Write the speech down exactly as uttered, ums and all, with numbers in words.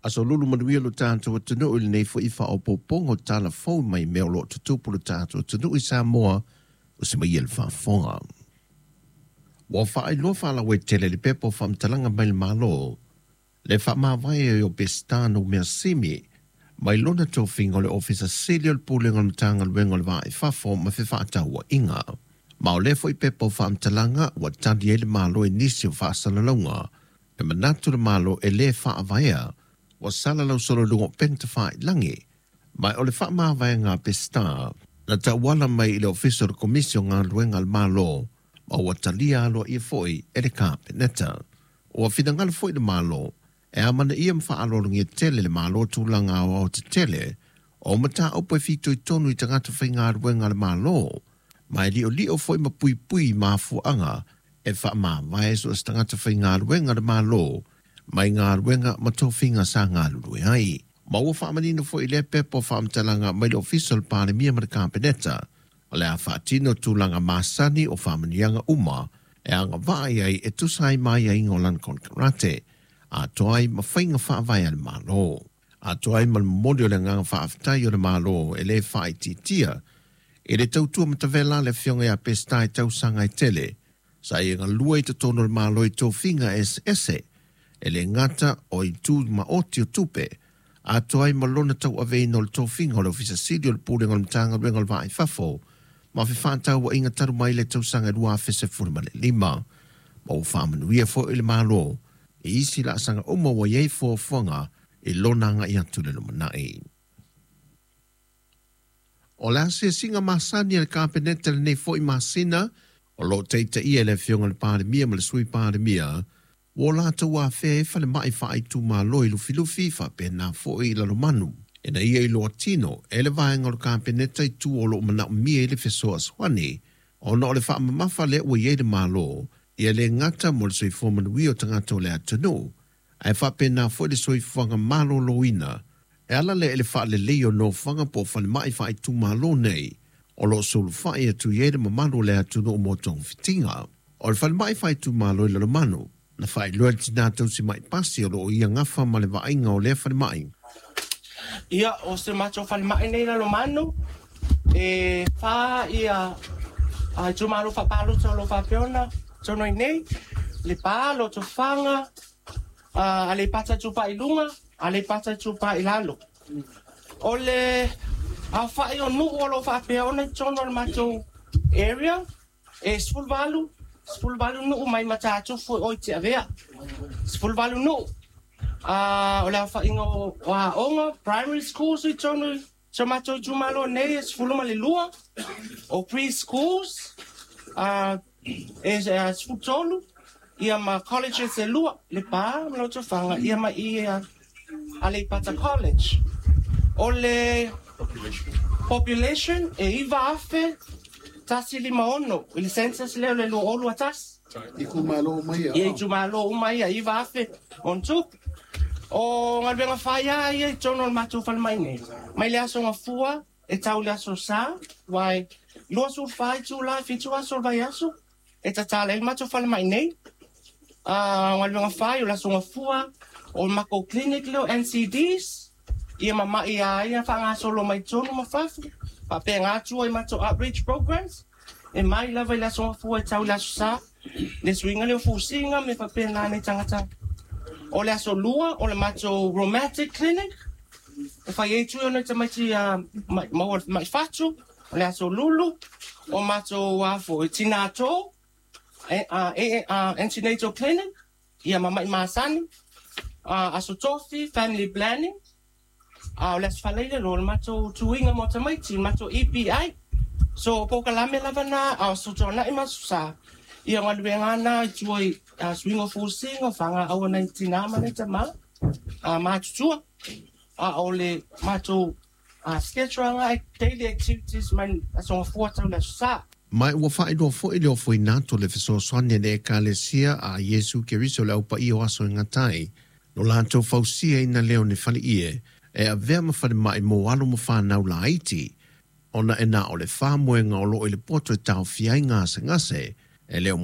Aso lulu manuia lo tātou atunu ili nei fo ifa o popongo tala fau mai meo lo tutupu lo tātou atunu i Samoa o se mai el whafonga. Wa whaai loa whaala we tele li pepo whamtalanga mai le malo, le wha mawai o bestano mea simi, mai lona tō whinga le ofisa Celio le pūlenga le tanga luenga le wai whafo ma whi whaatau wa inga. Ma o le fo i pepo whamtalanga wa tandi e le malo e nisi o whaasalalonga, e manatu le malo e le whaavaea, wa sala lau solo lungo penta whaai langi, mai o le wha mawai ngā pesta, na ta wala mai i le ofisa le komisio ngā luenga le malo, ma wa talia alo i foi e le kāpeneta. O a whidangala foi le malo, e amana ia mwha alolungi e tele le malo tūlanga o au te tele, o mata opo e whito i tonu i tangata whai ngā luenga le malo, mai li o li o foi ma pui pui ma fuanga, e wha ma vai so as tangata whai ngā luenga le malo, mai ngā ruenga matowhinga sa ngā lului ai. Ma ua whaamanino fo i le pepo whaamtalanga mai le official pāne mia mara kāpeneta, o le a whaatino tūlanga māsani o whaamanianga uma, e anga vai ai e tusai mai ai ngolan konkarate, a toai ma whainga whaavai ale malo. A toai ma modi o le nganga whaaftai o le malo e le whaititia, e le tautua matawela le fionga a pestai tausanga i tele, sa i ngā lua i te tono le malo i tō whinga es ese, e le ngata o i tū ma oti o tupe, a toai ma lona tau aveino le tōwhinga o le ofisa Celio le pūlenga le tanga luenga le vai whafo, ma whi whātau wa inga taru mai le tausanga rua fese furima le lima, ma u whamanuia fo i le malo, e isi la asanga uma wa iei fo fuanga i lonanga i atu le lumanai. O le asia singa masani le kāpeneta le nei fo i masina, o lo teita ia le fionga le pāre mia ma le sui pāre mia, wo la taua fe fa le mai fa i tu ma loi lu filu fifa pe na fo i la manu e na ia i lo tino e le vai ngol kampeneta i tu o lo mana mi e le feso aswani o no le fa mafa le o ye de malo e le ngata mo le soi fo man wi o tanga to le atano ai fa pe na fo le soi fo nga malo loina e ala le le fa le le no fanga po fa le mai fa i tu malo nei o lo so fa e tu ye de malo le atano mo tong fitinga o le fa le mai fa i tu malo le manu na fai loa tina tau si mai pasi o lo ia ngafa ma le vainga o le fai mai. Ia, o se macho fai mai nei la lo mano, e fa ia, a tu malo fa palo so lo fa peona, so noi nei, le palo to fanga, a le pata tu pa ilunga, a le pata tu pa ilalo. O le, a fai o nu o lo fa peona, sono il macho area, e sul valu, Spul valu no mai matacho foi oiti avea. Spul valu no. Ah, ola fa ingo wa onga primary schools i tonu chamacho jumalo nei spul male lua. O preschools ah es spul tolu. Ia ma colleges e lua le pa no to fanga ia ma ia ale pata college. Ole population e iva afe tasi lima ono, il census leo le lo olu atas. I kumalo mai. I kumalo mai i vafe on tu. O ngal benga faya i tono matu fal mai ne. Mai le aso ngafua e tau le aso sa, wai lo su fai tu la fitu aso vai aso. E tata le matu fal mai ne. Ah ngal benga faya la so ngafua o mako clinic leo N C Ds. Ia mama ia ia fa ngaso lo mai tono mafafu. Pa pe ngā tua i mato outreach programs, e mai lava i la songa fua e tau la sa, le swinga leo fusinga me pa pe nane tangata. O le aso lua, o le mato romantic clinic, e fa ye tui ona ta maiti maua mai fatu, o le aso lulu, o mato wafo e tinato, antenatal clinic, ia mamai masani, aso tofi, family planning, Ah, let's falele lo mato tuinga mo tamaiti mato E P I. So po kalame lavana a so tona ima sa. Ia ngalwenga na tuoi a swingo fusinga fanga awa nineteen ama ne tama. A matua. A ole mato a sketchwanga daily activities man so fuata la sa. Mai ua whai doa fo ili o fo inato le fiso soane le ekalesia a Yesu Keriso le upa i o aso ingatai. No lanto fausia ina leo ne fali ie. E a vea mawhare mai mo alo mo whanau la Haiti, ona e na o le whamoenga o lo i le poto e tau fiai ngase ngase, e leo